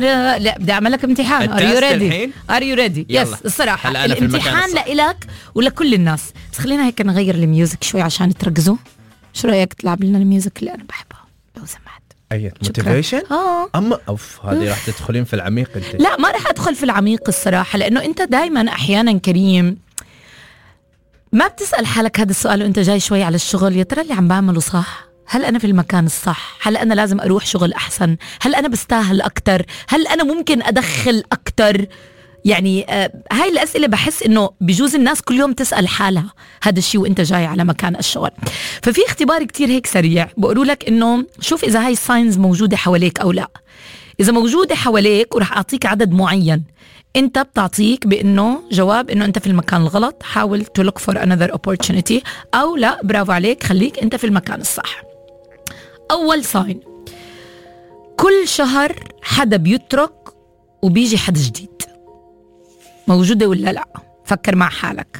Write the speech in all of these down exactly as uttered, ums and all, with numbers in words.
أنا لا بدي أعمل لك امتحان. Are you ready? Are you ready? Yes. الصراحة الامتحان لإلك ولكل الناس. بس خلينا هيك نغير الميوزك شوي عشان تركزوا. شو رأيك تلعب لنا الميوزك اللي أنا بحبها لو سمحت؟ أي موتيفيشن؟ آه. أما أوف هذه راح تدخلين في العميق أنت. لا ما راح أدخل في العميق الصراحة، لأنه أنت دايما أحيانا كريم ما بتسأل حالك هذا السؤال وأنت جاي شوي على الشغل، يا ترى اللي عم بعمله صح؟ هل أنا في المكان الصح؟ هل أنا لازم أروح شغل أحسن؟ هل أنا بستاهل أكتر؟ هل أنا ممكن أدخل أكتر؟ يعني آه هاي الأسئلة بحس إنه بجوز الناس كل يوم تسأل حالها هذا الشيء وإنت جاي على مكان الشغل. ففي اختبار كتير هيك سريع بقولوا لك إنه شوف إذا هاي الساينز موجودة حواليك أو لا. إذا موجودة حواليك ورح أعطيك عدد معين، أنت بتعطيك بإنه جواب إنه أنت في المكان الغلط، حاول to look for another opportunity، أو لا برافو عليك خليك أنت في المكان الصح. أول ساين، كل شهر حدا بيترك وبيجي حدا جديد، موجودة ولا لا؟ فكر مع حالك.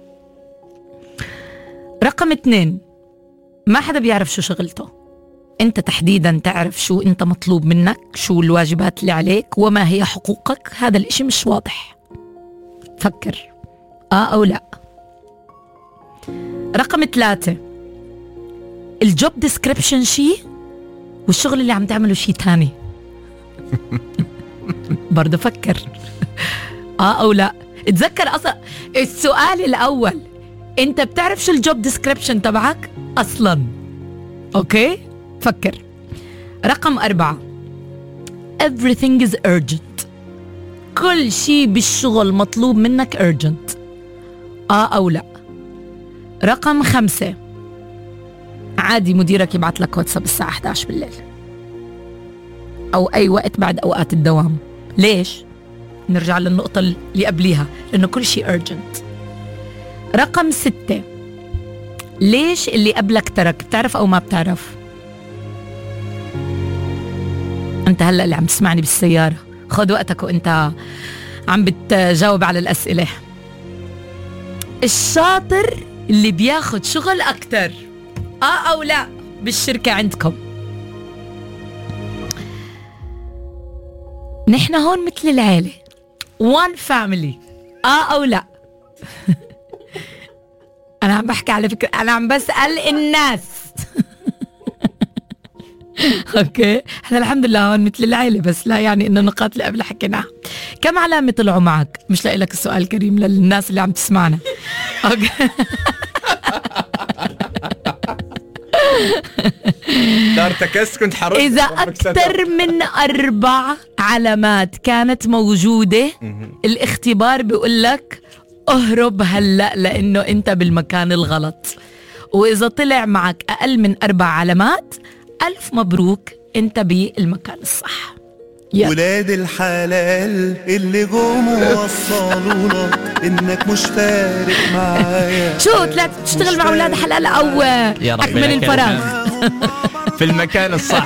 رقم اثنين، ما حدا بيعرف شو شغلته، انت تحديدا تعرف شو انت مطلوب منك، شو الواجبات اللي عليك وما هي حقوقك، هذا الاشي مش واضح. فكر اه او لا. رقم ثلاثة، الجوب ديسكريبشن شي والشغل اللي عم تعمله شي تاني. برضه فكر اه او لا. اتذكر اصلا السؤال الاول، انت بتعرف شو الجوب ديسكريبشن تبعك اصلا؟ اوكي فكر. رقم أربعة، everything is urgent، كل شي بالشغل مطلوب منك urgent، اه او لا. رقم خمسة، عادي مديرك يبعث لك واتساب الساعة إحدى عشر بالليل او اي وقت بعد اوقات الدوام. ليش؟ نرجع للنقطة اللي قبليها، لأنه كل شيء urgent. رقم ستة، ليش اللي قبلك ترك؟ بتعرف أو ما بتعرف؟ أنت هلأ اللي عم تسمعني بالسيارة خد وقتك وأنت عم بتجاوب على الأسئلة. الشاطر اللي بياخد شغل أكتر، آه أو لا بالشركة عندكم؟ نحن هون مثل العيلة one family، آه أو لا؟ أنا عم بحكي على فكرة، أنا عم بسأل الناس. أوكي إحنا الحمد لله هون مثل العيلة، بس لا يعني إنه النقاط اللي قبل حكيناها. كم علامة طلعوا معك؟ مش لاقي لك السؤال كريم للناس اللي عم تسمعنا. أوكي. دار تكست كنت حرص. إذا أكثر من أربع علامات كانت موجودة الاختبار بيقول لك اهرب هلأ لأنه أنت بالمكان الغلط. وإذا طلع معك أقل من أربع علامات ألف مبروك، أنت بالمكان الصح. ولاد الحلال اللي جم وصلوا لك انك مش فارق معايا. شو طلعت تشتغل مع ولاد حلال او اكمل الفراغ في المكان الصح؟